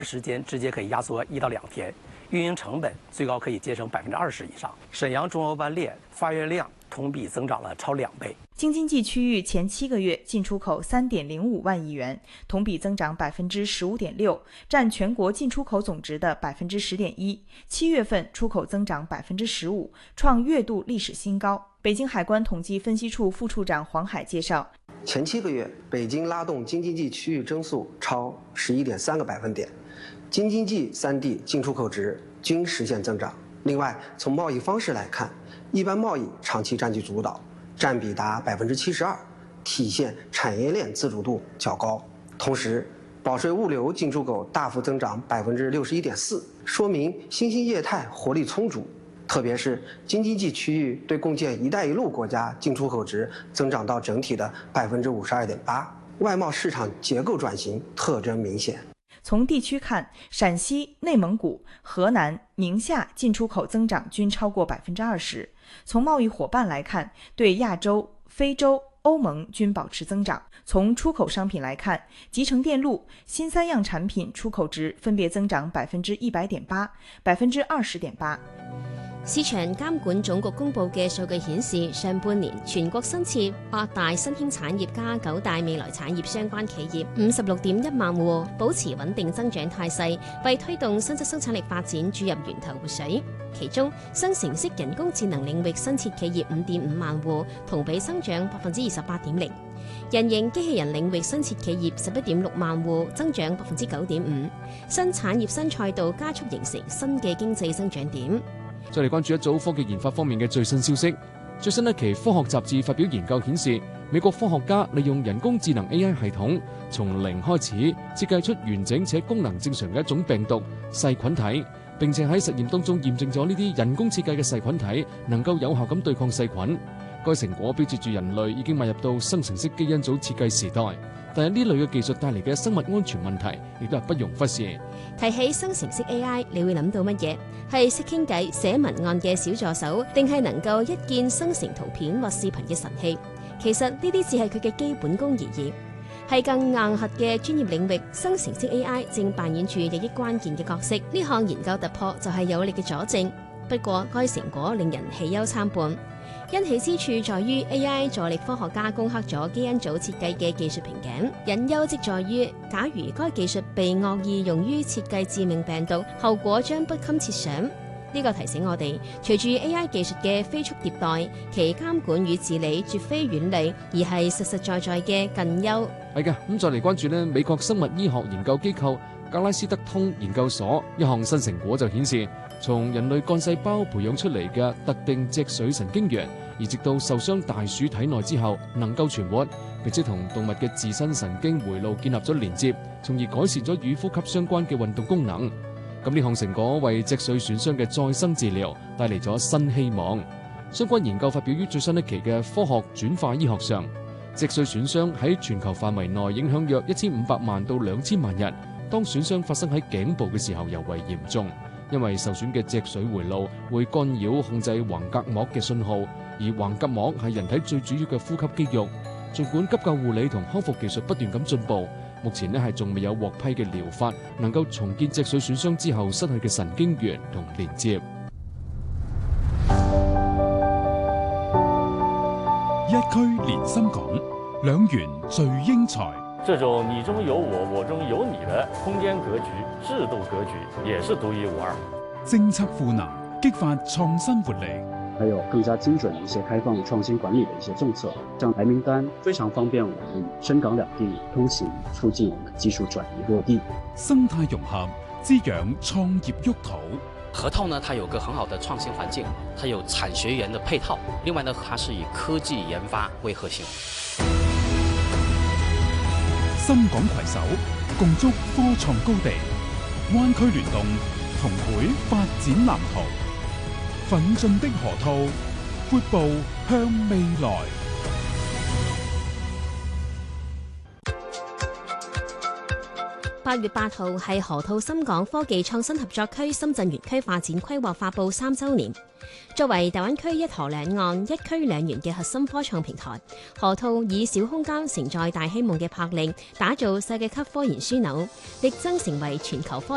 时间直接可以压缩1到2天，运营成本最高可以节省20%以上。沈阳中欧班列发运量同比增长了超2倍。 京津冀区域前7个月进出口3.05万亿元，同比增长15.6%，占全国进出口总值的10.1%。7月份出口增长15%，创月度历史新高。北京海关统计分析处副处长黄海介绍， 前7个月，北京拉动京津冀区域增速超11.3个百分点，京津冀3地进出口值均实现增长。另外，从贸易方式来看，一般贸易长期占据主导，占比达72%，体现产业链自主度较高。同时，保税物流进出口大幅增长61.4%，说明新兴业态活力充足。特别是京津冀区域对共建“一带一路”国家进出口值增长到整体的52.8%，外贸市场结构转型特征明显。 从地区看，陕西、内蒙古、河南、宁夏进出口增长均超过20%。从贸易伙伴来看，对亚洲、非洲、欧盟均保持增長。從出口商品來看，集成電路、新三樣產品出口值分別增長100.8%、20.8%。 市場監管總局公布嘅數據顯示，上半年全國新設8大新興產業加9大未來產業相關企業56.1萬戶，保持穩定增長態勢，為推動新質生產力發展注入源頭活水。其中，新程式人工智能領域新設企業5.5萬戶，同比增長28.0%。人形機器人領域新設企業11.6萬戶，增長9.5%。新產業新賽道加速形成新嘅經濟增長點。 再嚟關注一組科技研發方面嘅最新消息。最新一期科學雜誌發表研究顯示，美國科學家利用人工智能 AI 系統，從零開始設計出完整且功能正常嘅一種病毒細菌體，並且喺實驗當中驗證咗呢啲人工設計嘅細菌體能夠有效咁對抗細菌。該成果標誌住人類已經邁入到生成式基因組設計時代。但係呢類嘅技術帶嚟嘅生物安全問題，亦都係不容忽視。 提起生成式 AI， 你會諗到乜嘢？係識傾偈、寫文案嘅小助手，定係能夠一鍵生成圖片或視頻嘅神器？其實呢啲只係佢嘅基本功而已。係更硬核嘅專業領域，生成式 AI 正扮演住日益關鍵嘅角色。呢項研究突破就係有力嘅佐證。不過，該成果令人喜憂參半。欣喜之處在於 AI 助力科學家攻克咗基因組設計嘅技術瓶頸，隱憂即在於假如該技術被惡意用於設計致命病毒，後果將不堪設想。呢個提醒我哋，隨住 AI 技術嘅飛速迭代，其監管與治理絕非遠離，而係實實在在嘅近憂。 係嘅，咁再嚟關注呢美國生物醫學研究機構格拉斯德通研究所一項新成果就顯示，從人類幹細胞培養出嚟嘅特定脊髓神經元，移植到受傷大鼠體內之後能夠存活，並且同動物嘅自身神經回路建立咗連接，從而改善咗與呼吸相關嘅運動功能。咁呢項成果為脊髓損傷嘅再生治療帶嚟咗新希望。相關研究發表於最新一期嘅《科學轉化醫學》上。脊髓損傷喺全球範圍內影響約1500萬到2000萬人。當損傷發生喺頸部嘅時候尤為嚴重，因為受損嘅脊髓回路會干擾控制橫膈膜嘅信號，而橫膈膜係人體最主要嘅呼吸肌肉。儘管急救護理同康復技術不斷咁進步，目前係仲未有獲批嘅療法能夠重建脊髓損傷之後失去嘅神經元同連接。 一區連心港，兩元聚英才。 這種你中有我，我中有你的空間格局、制度格局也是獨一無二。 政策賦能，激發創新活力。 還有更加精準的一些開放創新管理的一些政策，像白名單非常方便我們深港兩地通行，促進我們技術轉移落地。 生態融合，滋養創業沃土。 河套呢，它有個很好的創新環境，它有產學研的配套，另外呢，它是以科技研發為核心。 深港攜手，共築科創高地，灣區聯動，同繪發展藍圖。奮進的河套，闊步向未來。 8月8號係河套深港科技創新合作區深圳園區發展規劃發布3週年。作為大灣區一河兩岸、一區兩園嘅核心科創平台，河套以小空間承載大希望嘅魄力，打造世界級科研樞紐，力爭成為全球科